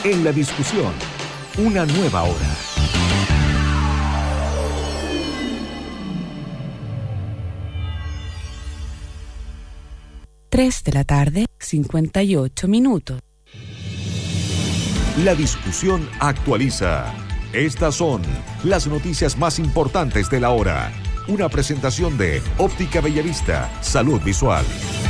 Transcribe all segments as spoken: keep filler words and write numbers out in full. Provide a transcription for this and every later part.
En la discusión, una nueva hora. tres de la tarde, cincuenta y ocho minutos. La discusión actualiza. Estas son las noticias más importantes de la hora. Una presentación de Óptica Bellavista, Salud Visual.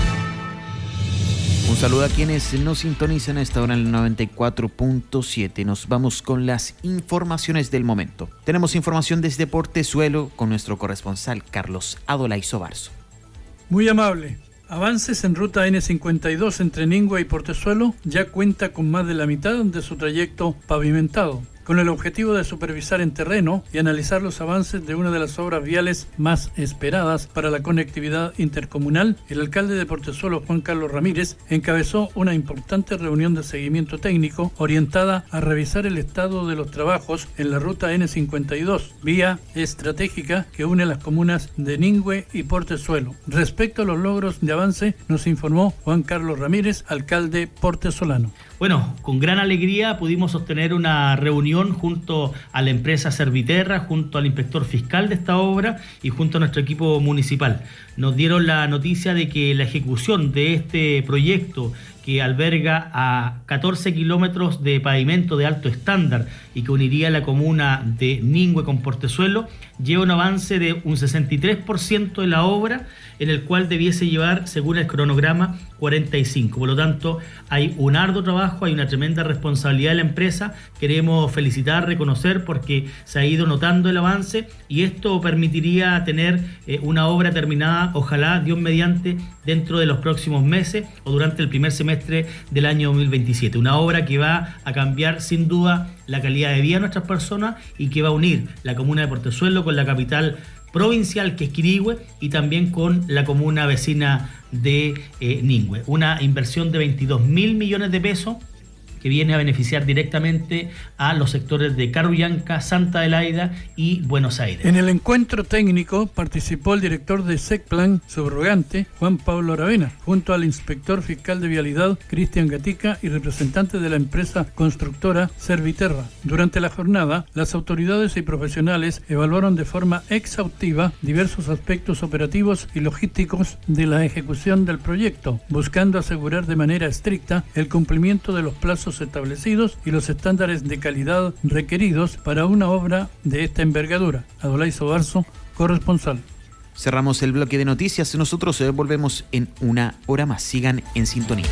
Un saludo a quienes nos sintonizan a esta hora en el noventa y cuatro punto siete. Nos vamos con las informaciones del momento. Tenemos información desde Portezuelo con nuestro corresponsal Carlos Adolaizo Barzo. Muy amable. Avances en ruta ene cincuenta y dos entre Ningüe y Portezuelo ya cuenta con más de la mitad de su trayecto pavimentado, con el objetivo de supervisar en terreno y analizar los avances de una de las obras viales más esperadas para la conectividad intercomunal. El alcalde de Portezuelo, Juan Carlos Ramírez, encabezó una importante reunión de seguimiento técnico orientada a revisar el estado de los trabajos en la ruta ene cincuenta y dos, vía estratégica que une las comunas de Ningüe y Portezuelo. Respecto a los logros de avance, nos informó Juan Carlos Ramírez, alcalde portezolano. Bueno, con gran alegría pudimos sostener una reunión junto a la empresa Serviterra, junto al inspector fiscal de esta obra y junto a nuestro equipo municipal. Nos dieron la noticia de que la ejecución de este proyecto, que alberga a catorce kilómetros de pavimento de alto estándar y que uniría la comuna de Ningüe con Portezuelo, lleva un avance de un sesenta y tres por ciento de la obra, en el cual debiese llevar, según el cronograma, cuarenta y cinco. Por lo tanto, hay un arduo trabajo, hay una tremenda responsabilidad de la empresa. Queremos felicitar, reconocer, porque se ha ido notando el avance y esto permitiría tener eh, una obra terminada, ojalá, Dios mediante, dentro de los próximos meses o durante el primer semestre del año dos mil veintisiete. Una obra que va a cambiar sin duda la calidad de vida de nuestras personas y que va a unir la comuna de Portezuelo con la capital provincial, que es Quirihue, y también con la comuna vecina de eh, Ningüe. Una inversión de veintidós mil millones de pesos que viene a beneficiar directamente a los sectores de Carullanca, Santa Adelaida y Buenos Aires. En el encuentro técnico participó el director de SECPLAN subrogante, Juan Pablo Aravena, junto al inspector fiscal de Vialidad, Cristian Gatica, y representantes de la empresa constructora Serviterra. Durante la jornada, las autoridades y profesionales evaluaron de forma exhaustiva diversos aspectos operativos y logísticos de la ejecución del proyecto, buscando asegurar de manera estricta el cumplimiento de los plazos establecidos y los estándares de calidad requeridos para una obra de esta envergadura. Adolaizo Barzo, corresponsal. Cerramos el bloque de noticias. Nosotros volvemos en una hora más. Sigan en sintonía.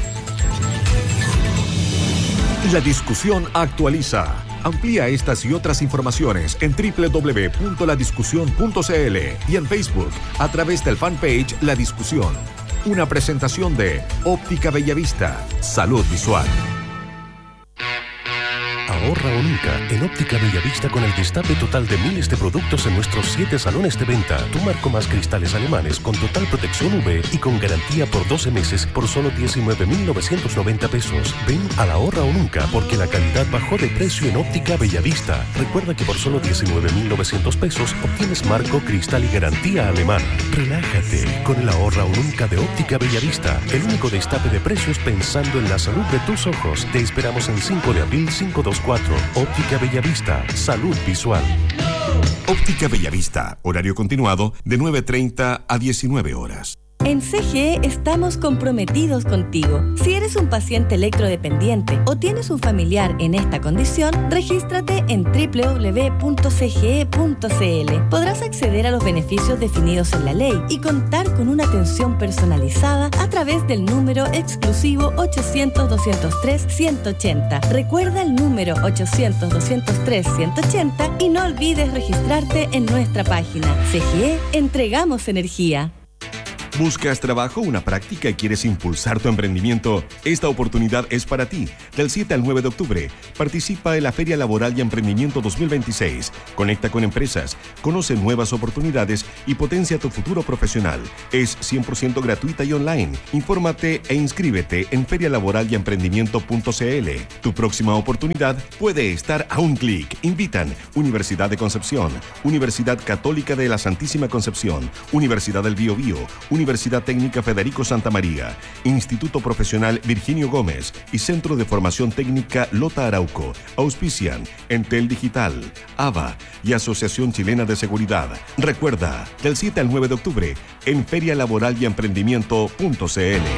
La discusión actualiza. Amplía estas y otras informaciones en doble u doble u doble u punto la discusión punto c l y en Facebook a través del fanpage La Discusión. Una presentación de Óptica Bellavista, Salud Visual. Ahorra o nunca en Óptica Bellavista con el destape total de miles de productos en nuestros siete salones de venta. Tu marco más cristales alemanes con total protección U V y con garantía por doce meses por solo diecinueve mil novecientos noventa pesos. Ven a la ahorra o nunca porque la calidad bajó de precio en Óptica Bellavista. Recuerda que por solo diecinueve mil novecientos pesos obtienes marco, cristal y garantía alemana. Relájate con el ahorra o nunca de Óptica Bellavista. El único destape de precios pensando en la salud de tus ojos. Te esperamos en cinco de abril, cinco dos cuatro. Óptica Bellavista, Salud Visual. Óptica Bellavista, horario continuado de nueve treinta a diecinueve horas. En C G E estamos comprometidos contigo. Si eres un paciente electrodependiente o tienes un familiar en esta condición, regístrate en doble u doble u doble u punto c g e punto c l. Podrás acceder a los beneficios definidos en la ley y contar con una atención personalizada a través del número exclusivo ochocientos, doscientos tres, ciento ochenta. Recuerda el número ochocientos, doscientos tres, ciento ochenta y no olvides registrarte en nuestra página. C G E, entregamos energía. ¿Buscas trabajo, una práctica y quieres impulsar tu emprendimiento? Esta oportunidad es para ti. Del siete al nueve de octubre, participa en la Feria Laboral y Emprendimiento dos mil veintiséis. Conecta con empresas, conoce nuevas oportunidades y potencia tu futuro profesional. Es cien por ciento gratuita y online. Infórmate e inscríbete en feria laboral y emprendimiento punto c l. Tu próxima oportunidad puede estar a un clic. Invitan Universidad de Concepción, Universidad Católica de la Santísima Concepción, Universidad del Biobío, Universidad Universidad Técnica Federico Santa María, Instituto Profesional Virginio Gómez y Centro de Formación Técnica Lota Arauco auspician Entel Digital, A B A y Asociación Chilena de Seguridad. Recuerda, del siete al nueve de octubre en feria laboral y emprendimiento punto c l.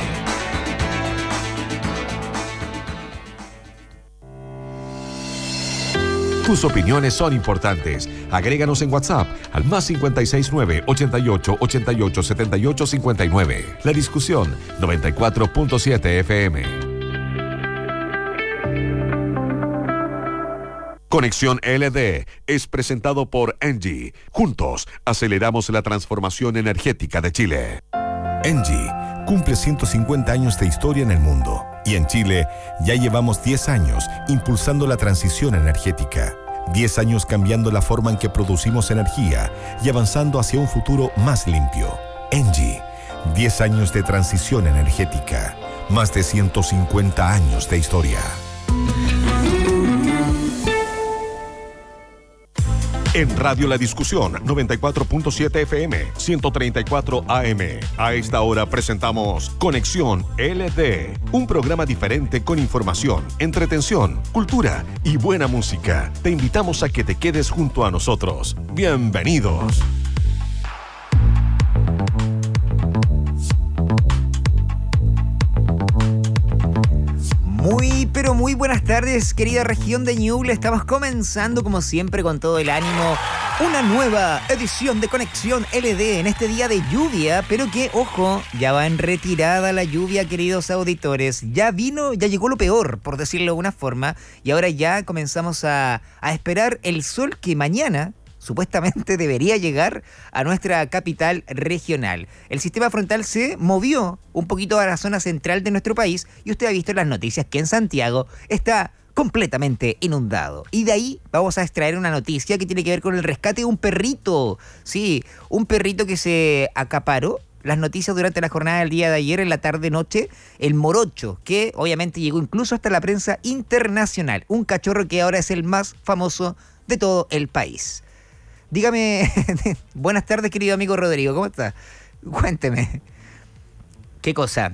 Tus opiniones son importantes. Agréganos en WhatsApp al más cincuenta y seis nueve, ochenta y ocho, ochenta y ocho, setenta y ocho, cincuenta y nueve. La discusión noventa y cuatro punto siete F M. Conexión L D es presentado por Engie. Juntos aceleramos la transformación energética de Chile. Engie cumple ciento cincuenta años de historia en el mundo. Y en Chile ya llevamos diez años impulsando la transición energética. diez años cambiando la forma en que producimos energía y avanzando hacia un futuro más limpio. Engie, diez años de transición energética. Más de ciento cincuenta años de historia. En Radio La Discusión, noventa y cuatro punto siete F M, ciento treinta y cuatro A M. A esta hora presentamos Conexión L D, un programa diferente con información, entretención, cultura y buena música. Te invitamos a que te quedes junto a nosotros. Bienvenidos. Muy, pero muy buenas tardes, querida región de Ñuble. Estamos comenzando, como siempre, con todo el ánimo, una nueva edición de Conexión L D en este día de lluvia, pero que, ojo, ya va en retirada la lluvia, queridos auditores. Ya vino, ya llegó lo peor, por decirlo de alguna forma, y ahora ya comenzamos a, a esperar el sol que mañana supuestamente debería llegar a nuestra capital regional. El sistema frontal se movió un poquito a la zona central de nuestro país y usted ha visto en las noticias que en Santiago está completamente inundado. Y de ahí vamos a extraer una noticia que tiene que ver con el rescate de un perrito. Sí, un perrito que se acaparó las noticias durante la jornada del día de ayer, en la tarde-noche, el morocho, que obviamente llegó incluso hasta la prensa internacional. Un cachorro que ahora es el más famoso de todo el país. Dígame, buenas tardes, querido amigo Rodrigo, ¿cómo está? Cuénteme. ¿Qué cosa?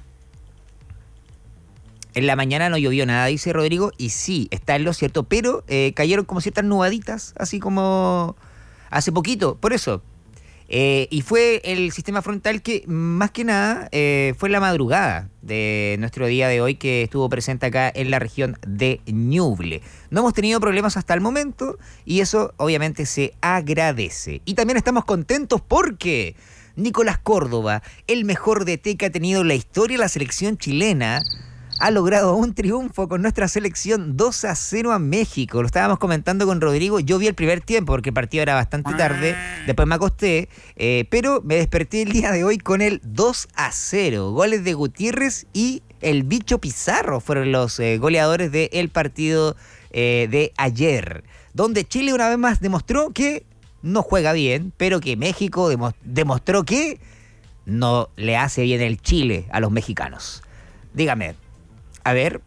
En la mañana no llovió nada, dice Rodrigo, y sí, está en lo cierto, pero eh, cayeron como ciertas nubaditas, así como hace poquito, por eso. Eh, y fue el sistema frontal que, más que nada, eh, fue la madrugada de nuestro día de hoy que estuvo presente acá en la región de Ñuble. No hemos tenido problemas hasta el momento y eso obviamente se agradece. Y también estamos contentos porque Nicolás Córdoba, el mejor D T que ha tenido la historia de la selección chilena, ha logrado un triunfo con nuestra selección dos a cero a México. Lo estábamos comentando con Rodrigo. Yo vi el primer tiempo porque el partido era bastante tarde. Después me acosté. Eh, pero me desperté el día de hoy con el dos a cero. Goles de Gutiérrez y el Bicho Pizarro fueron los eh, goleadores del partido eh, de ayer. Donde Chile una vez más demostró que no juega bien, pero que México demo- demostró que no le hace bien el Chile a los mexicanos. Dígame. A ver,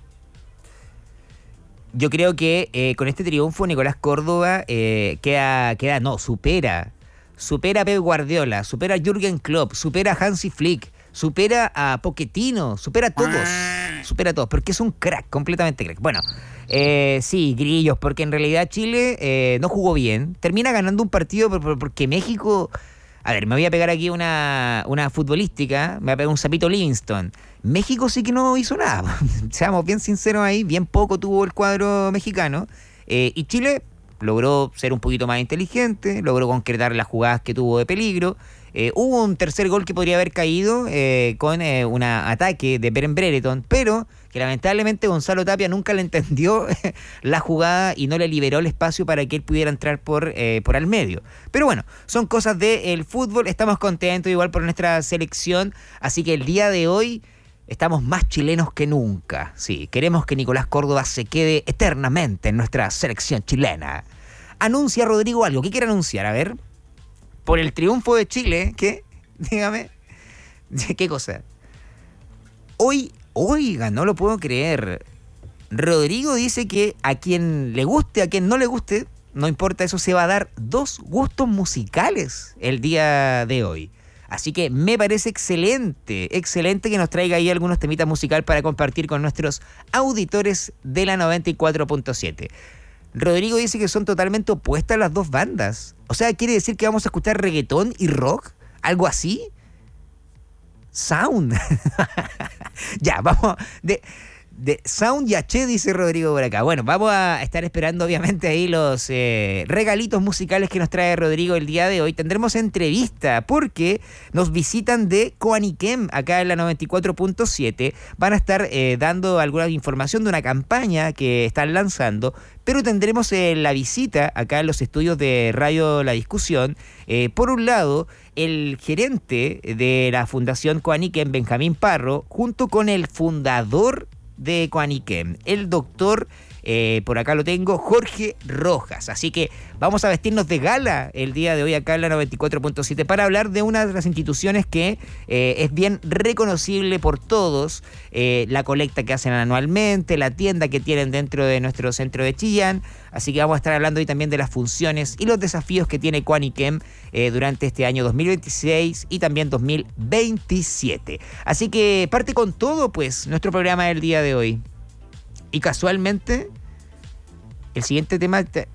yo creo que eh, con este triunfo Nicolás Córdoba eh, queda, queda, no, supera, supera a Pep Guardiola, supera a Jürgen Klopp, supera a Hansi Flick, supera a Pochettino, supera a todos, supera a todos, porque es un crack, completamente crack. Bueno, eh, sí, grillos, porque en realidad Chile eh, no jugó bien, termina ganando un partido por, por, porque México... A ver, me voy a pegar aquí una, una futbolística, me voy a pegar un sapito Livingston. México sí que no hizo nada, seamos bien sinceros ahí, bien poco tuvo el cuadro mexicano. Eh, y Chile logró ser un poquito más inteligente, logró concretar las jugadas que tuvo de peligro. Eh, hubo un tercer gol que podría haber caído eh, con eh, un ataque de Beren Brereton, pero que lamentablemente Gonzalo Tapia nunca le entendió la jugada y no le liberó el espacio para que él pudiera entrar por, eh, por al medio. Pero bueno, son cosas del fútbol, estamos contentos igual por nuestra selección, así que el día de hoy estamos más chilenos que nunca. Sí, queremos que Nicolás Córdoba se quede eternamente en nuestra selección chilena. Anuncia Rodrigo algo, ¿qué quiere anunciar? A ver... Por el triunfo de Chile, ¿qué? Dígame. ¿Qué cosa? Hoy, oiga, no lo puedo creer. Rodrigo dice que a quien le guste, a quien no le guste, no importa, eso se va a dar dos gustos musicales el día de hoy. Así que me parece excelente, excelente que nos traiga ahí algunos temitas musical para compartir con nuestros auditores de la noventa y cuatro punto siete. Rodrigo dice que son totalmente opuestas las dos bandas. O sea, ¿quiere decir que vamos a escuchar reggaetón y rock? ¿Algo así? Sound. Ya, vamos... De, de Sound y H, dice Rodrigo por acá. Bueno, vamos a estar esperando obviamente ahí los eh, regalitos musicales que nos trae Rodrigo el día de hoy. Tendremos entrevista porque nos visitan de Coaniquem acá en la noventa y cuatro punto siete. Van a estar eh, dando alguna información de una campaña que están lanzando, pero tendremos eh, la visita acá en los estudios de Radio La Discusión. Eh, por un lado, el gerente de la Fundación Coaniquem, Benjamín Parro, junto con el fundador de Coaniquem, el doctor, eh, por acá lo tengo, Jorge Rojas. Así que vamos a vestirnos de gala el día de hoy acá en la noventa y cuatro punto siete para hablar de una de las instituciones que eh, es bien reconocible por todos, eh, la colecta que hacen anualmente, la tienda que tienen dentro de nuestro centro de Chillán. Así que vamos a estar hablando hoy también de las funciones y los desafíos que tiene Coaniquem eh, durante este año dos mil veintiséis y también dos mil veintisiete. Así que parte con todo, pues, nuestro programa del día de hoy. Y casualmente, el siguiente tema... Te...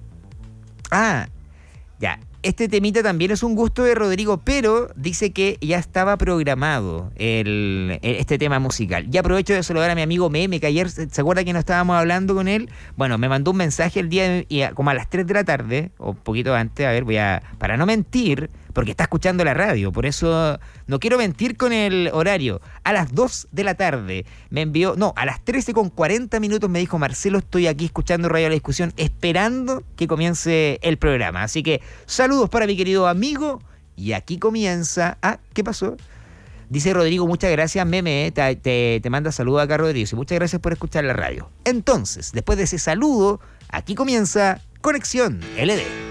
Ah, ya. Este temita también es un gusto de Rodrigo, pero dice que ya estaba programado el, el, este tema musical. Y aprovecho de saludar a mi amigo Meme, que ayer, ¿se acuerda que no estábamos hablando con él? Bueno, me mandó un mensaje el día, de, y a, como a las tres de la tarde, o un poquito antes, a ver, voy a, para no mentir, porque está escuchando la radio, por eso no quiero mentir con el horario. A las dos de la tarde me envió, no, a las trece con cuarenta minutos me dijo: Marcelo, estoy aquí escuchando Radio La Discusión, esperando que comience el programa. Así que saludos para mi querido amigo, y aquí comienza... Ah, ¿qué pasó? Dice Rodrigo, muchas gracias, Meme, te, te, te manda saludos acá Rodrigo, y muchas gracias por escuchar la radio. Entonces, después de ese saludo, aquí comienza Conexión L D.